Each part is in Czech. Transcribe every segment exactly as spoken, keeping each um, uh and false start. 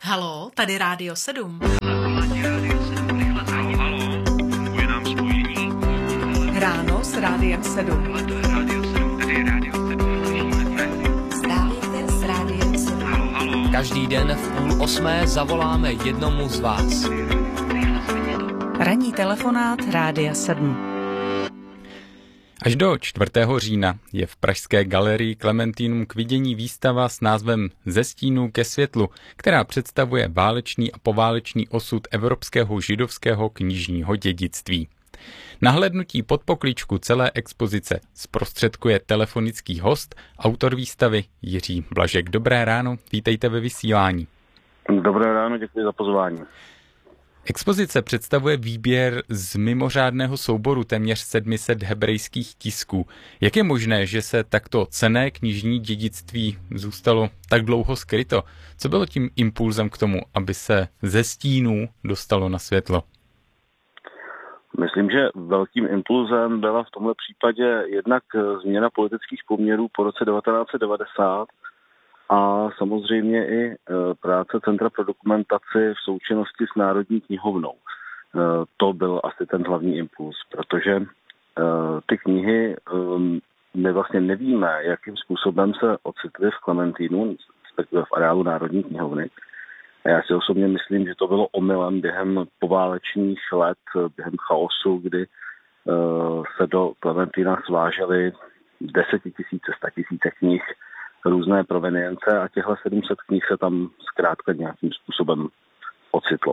Haló, tady Rádio sedm. Ráno s Rádiem sedm. Zdravíme s Rádiem sedm. Každý den v půl osmé zavoláme jednomu z vás. Ranní telefonát Rádia sedm. Až do čtvrtého října je v pražské galerii Klementinum k vidění výstava s názvem Ze stínů ke světlu, která představuje válečný a poválečný osud evropského židovského knižního dědictví. Nahlédnutí pod pokličku celé expozice zprostředkuje telefonický host, autor výstavy Jiří Blažek. Dobré ráno, vítejte ve vysílání. Dobré ráno, děkuji za pozvání. Expozice představuje výběr z mimořádného souboru téměř sedm set hebrejských tisků. Jak je možné, že se takto cenné knižní dědictví zůstalo tak dlouho skryto? Co bylo tím impulzem k tomu, aby se ze stínů dostalo na světlo? Myslím, že velkým impulzem byla v tomhle případě jednak změna politických poměrů po roce devatenáct set devadesát a samozřejmě i práce Centra pro dokumentaci v součinnosti s Národní knihovnou. To byl asi ten hlavní impuls, protože ty knihy, my vlastně nevíme, jakým způsobem se ocitly v Klementínu, respektive v areálu Národní knihovny. A já si osobně myslím, že to bylo omylem během poválečných let, během chaosu, kdy se do Klementína svážely desetitisíce, statisíce knih, různé provenience a těchto sedm set knih se tam zkrátka nějakým způsobem ocitlo.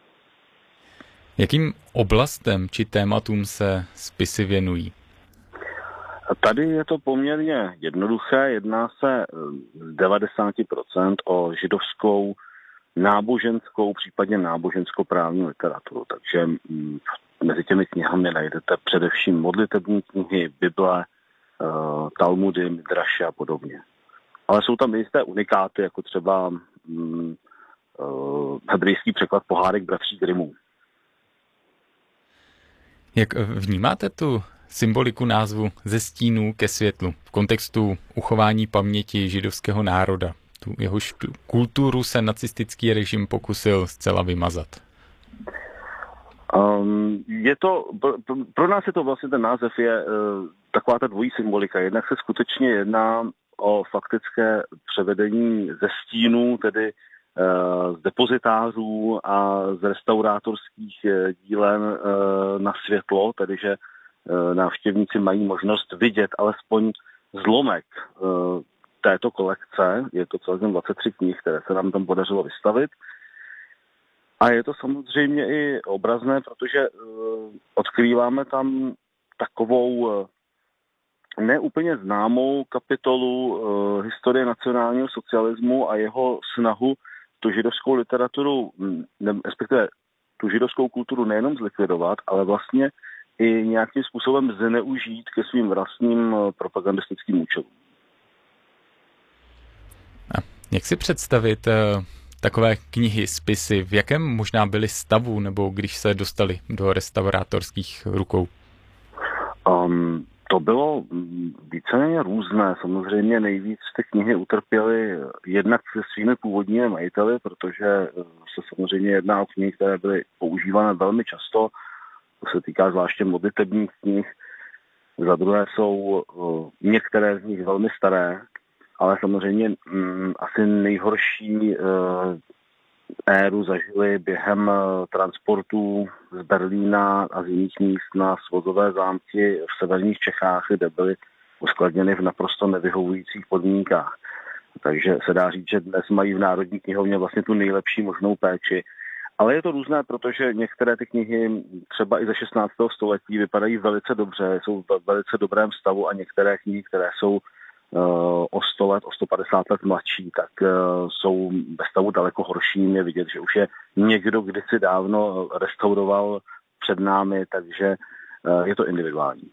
Jakým oblastem či tématům se spisy věnují? Tady je to poměrně jednoduché. Jedná se z devadesát procent o židovskou náboženskou, případně nábožensko-právní literaturu. Takže mezi těmi knihami najdete především modlitební knihy, Bible, Talmudy, Midraše a podobně. Ale jsou tam jisté unikáty, jako třeba hm, uh, hebrejský překlad Pohádek bratří Grimmů. Jak vnímáte tu symboliku názvu Ze stínů ke světlu v kontextu uchování paměti židovského národa? Tu jehož tu kulturu se nacistický režim pokusil zcela vymazat. Um, je to, pro, pro nás je to vlastně ten název je uh, taková ta dvojí symbolika. Jednak se skutečně jedná o faktické převedení ze stínů, tedy uh, z depozitářů a z restaurátorských uh, dílen uh, na světlo, tedy že uh, návštěvníci mají možnost vidět alespoň zlomek uh, této kolekce. Je to celkem dvacet tři knih, které se nám tam podařilo vystavit. A je to samozřejmě i obrazné, protože uh, odkrýváme tam takovou uh, neúplně známou kapitolu uh, historie nacionálního socialismu a jeho snahu tu židovskou literaturu, ne, respektive tu židovskou kulturu nejenom zlikvidovat, ale vlastně i nějakým způsobem zneužít ke svým vlastním uh, propagandistickým účelům. A jak si představit uh, takové knihy, spisy, v jakém možná byly stavu, nebo když se dostali do restaurátorských rukou? Um, To bylo víceméně různé. Samozřejmě nejvíc ty knihy utrpěly jednak se svými původními majiteli, protože se samozřejmě jedná o knihy, které byly používané velmi často. To se týká zvláště modlitebních knih. Za druhé jsou některé z nich velmi staré, ale samozřejmě m, asi nejhorší e, éru zažili během transportů z Berlína a z jiných míst na svozové zámky v severních Čechách, kde byly uskladněny v naprosto nevyhovujících podmínkách. Takže se dá říct, že dnes mají v Národní knihovně vlastně tu nejlepší možnou péči. Ale je to různé, protože některé ty knihy třeba i ze šestnáctého století vypadají velice dobře, jsou v velice dobrém stavu a některé knihy, které jsou o sto let, o sto padesát let mladší, tak jsou ve stavu daleko horší. Je vidět, že už je někdo kdysi dávno restauroval před námi, takže je to individuální.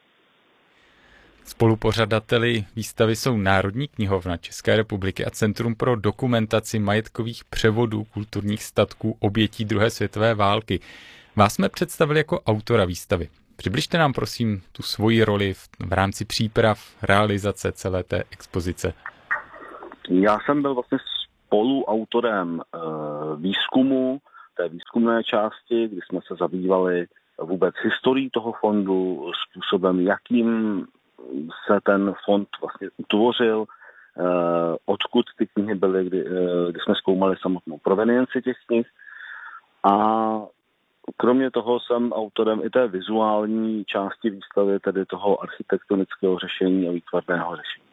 Spolupořadateli výstavy jsou Národní knihovna České republiky a Centrum pro dokumentaci majetkových převodů kulturních statků obětí druhé světové války. Vás jsme představili jako autora výstavy. Přibližte nám prosím tu svoji roli v, v rámci příprav, realizace celé té expozice. Já jsem byl vlastně spoluautorem výzkumu, té výzkumné části, kdy jsme se zabývali vůbec historií toho fondu, způsobem, jakým se ten fond vlastně utvořil, odkud ty knihy byly, kdy, kdy jsme zkoumali samotnou provenienci těch knih. A kromě toho jsem autorem i té vizuální části výstavy, tedy toho architektonického řešení a výtvarného řešení.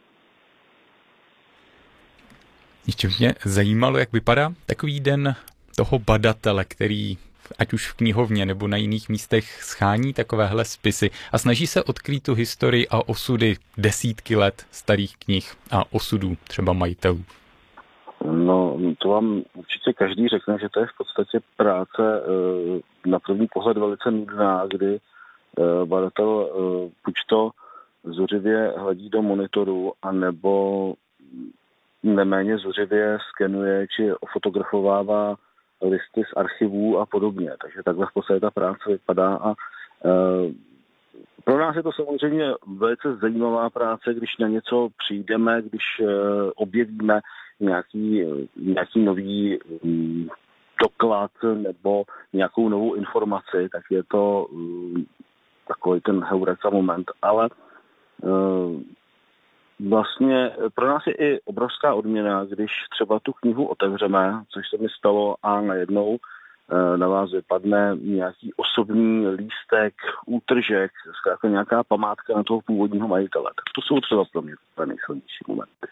Ještě mě zajímalo, jak vypadá takový den toho badatele, který ať už v knihovně nebo na jiných místech schání takovéhle spisy a snaží se odkrýt tu historii a osudy desítky let starých knih a osudů třeba majitelů. No, to vám určitě každý řekne, že to je v podstatě práce na první pohled velice nudná, kdy badatel buď to zuřivě hledí do monitoru, anebo neméně zuřivě skenuje či fotografovává listy z archivů a podobně. Takže takhle v podstatě ta práce vypadá a e, pro nás je to samozřejmě velice zajímavá práce, když na něco přijdeme, když e, objevíme nějaký, nějaký nový m, doklad nebo nějakou novou informaci, tak je to m, takový ten heureka moment, ale e, vlastně pro nás je i obrovská odměna, když třeba tu knihu otevřeme, což se mi stalo, a najednou na vás vypadne nějaký osobní lístek, útržek, zkrátka nějaká památka na toho původního majitele. Tak to jsou třeba pro mě nejsilnější momenty.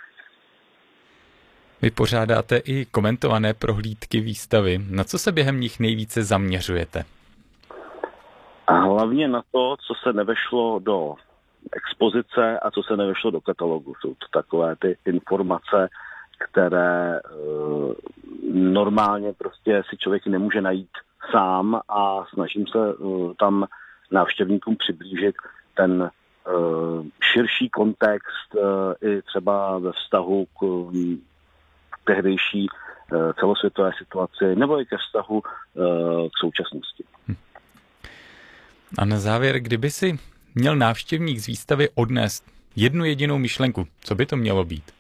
Vy pořádáte i komentované prohlídky výstavy. Na co se během nich nejvíce zaměřujete? A hlavně na to, co se nevešlo do expozice a co se nevešlo do katalogu. Jsou to takové ty informace, které e, normálně prostě si člověk nemůže najít sám a snažím se e, tam návštěvníkům přiblížit ten e, širší kontext e, i třeba ve vztahu k, k tehdejší e, celosvětové situaci nebo i ke vztahu e, k současnosti. Hm. A na závěr, kdyby si měl návštěvník z výstavy odnést jednu jedinou myšlenku, co by to mělo být?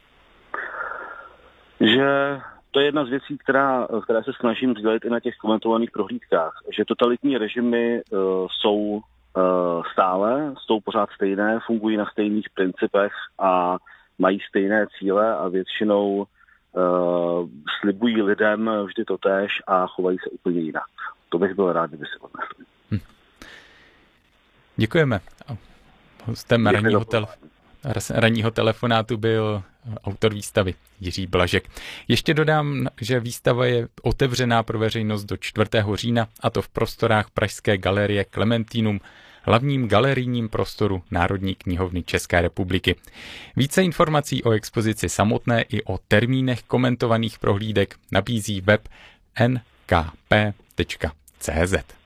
Že to je jedna z věcí, která, která se snažím sdělit i na těch komentovaných prohlídkách, že totalitní režimy uh, jsou uh, stále, jsou pořád stejné, fungují na stejných principech a mají stejné cíle a většinou uh, slibují lidem vždy totéž a chovají se úplně jinak. To bych byl rád, kdyby si odnesli. Hm. Děkujeme. Hostem ranního, tele, ranního telefonátu byl autor výstavy Jiří Blažek. Ještě dodám, že výstava je otevřená pro veřejnost do čtvrtého října, a to v prostorách Pražské galerie Klementinum, hlavním galerijním prostoru Národní knihovny České republiky. Více informací o expozici samotné i o termínech komentovaných prohlídek nabízí web n k p tečka c z.